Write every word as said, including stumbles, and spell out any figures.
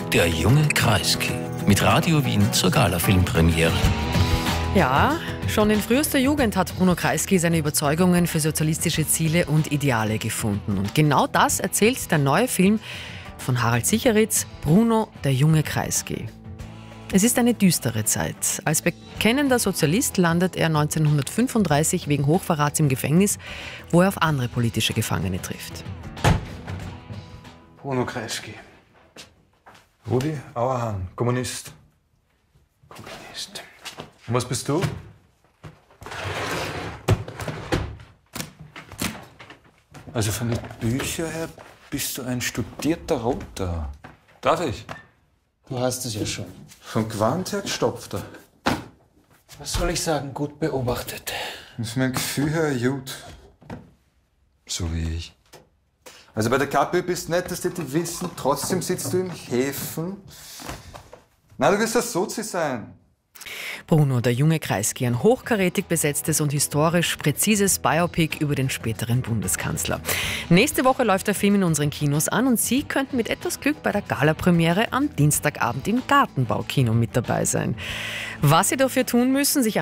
der junge Kreisky. Mit Radio Wien zur Gala-Filmpremiere. Ja, schon in frühester Jugend hat Bruno Kreisky seine Überzeugungen für sozialistische Ziele und Ideale gefunden. Und genau das erzählt der neue Film von Harald Sicheritz, Bruno, der junge Kreisky. Es ist eine düstere Zeit. Als bekennender Sozialist landet er neunzehnhundertfünfunddreißig wegen Hochverrats im Gefängnis, wo er auf andere politische Gefangene trifft. Bruno Kreisky. Rudi Auerhahn, Kommunist. Kommunist. Und was bist du? Also von den Büchern her bist du ein studierter Roter. Darf ich? Du hast es ja schon. Von Quant her gestopfter. Was soll ich sagen? Gut beobachtet. Das ist mein Gefühl her gut. So wie ich. Also bei der KPÖ bist du nicht, dass die die wissen, trotzdem sitzt du im Häfen. Na, du wirst ein Sozi sein. Bruno, der junge Kreisky, ein hochkarätig besetztes und historisch präzises Biopic über den späteren Bundeskanzler. Nächste Woche läuft der Film in unseren Kinos an und Sie könnten mit etwas Glück bei der Gala-Premiere am Dienstagabend im Gartenbaukino mit dabei sein. Was Sie dafür tun müssen, sich